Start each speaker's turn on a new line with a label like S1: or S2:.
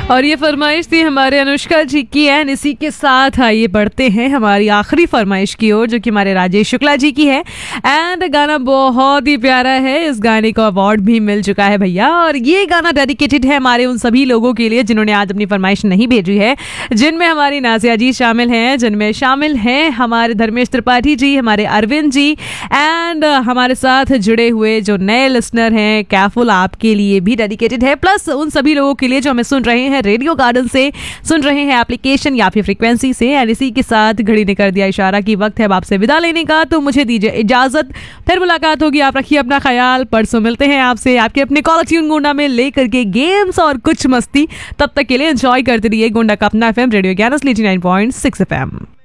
S1: और ये फरमाइश थी हमारे अनुष्का जी की। एंड इसी के साथ आइए बढ़ते हैं हमारी आखिरी फरमाइश की ओर, जो कि हमारे राजेश शुक्ला जी की है। एंड गाना बहुत ही प्यारा है, इस गाने को अवार्ड भी मिल चुका है भैया। और ये गाना डेडिकेटेड है हमारे उन सभी लोगों के लिए जिन्होंने आज अपनी फरमाइश नहीं भेजी है, जिनमें हमारी नाजिया जी शामिल हैं, जिनमें शामिल हैं हमारे धर्मेश त्रिपाठी जी, हमारे अरविंद जी, एंड हमारे साथ जुड़े हुए जो नए लिसनर हैं कैफुल, आपके लिए भी डेडिकेटेड है। प्लस उन सभी लोगों के लिए जो हमें सुन रहे हैं रेडियो गार्डन से, सुन रहे हैं एप्लीकेशन या फिर फ्रीक्वेंसी से। एंड इसी के साथ घड़ी ने कर दिया इशारा कि वक्त है अब आपसे विदा लेने का, तो मुझे दीजिए इजाजत। फिर मुलाकात होगी, आप रखिए अपना ख्याल। परसों मिलते हैं आपसे आपके अपने कॉलर ट्यून गोंडा में लेकर के गेम्स और कुछ मस्ती। तब तक के लिए एंजॉय करते रहिए गोंडा का अपना FM रेडियो ज्ञान 89.6 FM।